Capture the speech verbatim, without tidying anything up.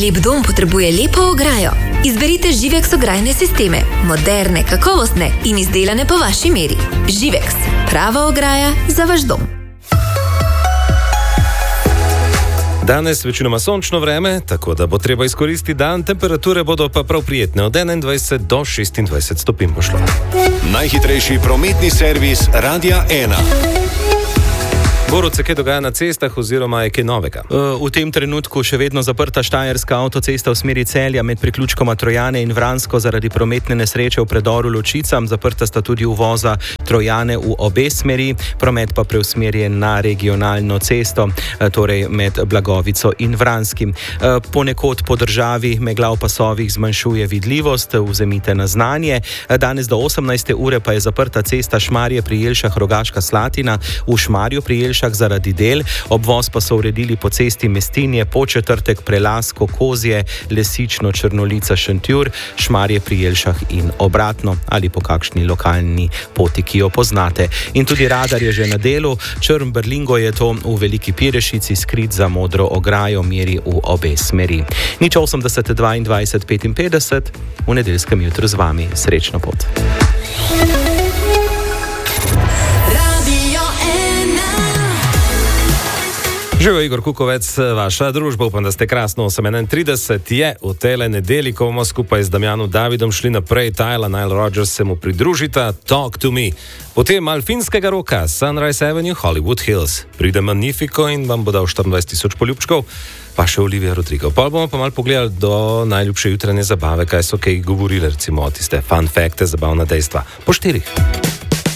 Lep dom potrebuje lepo ograjo. Izberite Živex ograjne sisteme. Moderne, kakovostne in izdelane po vaši meri. Živex. Prava ograja za vaš dom. Danes večinoma sončno vreme, tako da bo treba izkoristiti dan, temperature bodo pa prav prijetne, od enaindvajset do šestindvajset stopinj bo šlo. Najhitrejši prometni servis Radia ena. Borut, se kaj dogaja na cestah oziroma je kaj novega? V tem trenutku še vedno zaprta Štajerska avtocesta v smeri Celja med priključkoma Trojane in Vransko zaradi prometne nesreče v predoru Ločicam. Zaprta sta tudi uvoza Trojane v obe smeri, promet pa preusmerjen na regionalno cesto, torej med Blagovico in Vranskim. Ponekod po državi megla v pasovih zmanjšuje vidljivost, vzemite na znanje. Danes do osemnajste ure pa je zaprta cesta Šmarje pri Jelšah Rogaška Slatina v Šmarju pri Jelšah zaradi del, obvoz pa so uredili po cesti Mestinje, Podčetrtek, Prelasko, Kozje, Lesično, Črnolica, Šentjur, Šmarje pri Jelšah in obratno ali po kakšni lokalni poti, ki jo poznate. In tudi radar je že na delu, Črn Brlingo je to v Veliki Pirešici, skrit za modro ograjo, meri v obe smeri. Nič osemdeset dvaindvajset petinpetdeset, v nedeljskem jutru z vami. Srečno pot. Živijo, Igor Kukovec, vaša družba, upam, da ste krasno. osem enaintrideset je v tele nedelji, ko bomo skupaj z Damjanom Davidom šli naprej. Tyla, Nile Rodgers se mu pridružita, Talk to Me. Potem mal finskega roka, Sunrise Avenue, Hollywood Hills. Pride Magnifico in vam bo dal štiriindvajset tisoč poljubčkov, pa še Olivia Rodrigo. Pa bomo pa mal pogledali do najljubše jutranje zabave, kaj so kaj govorili, recimo tiste fun facte, zabavna dejstva. Po štirih.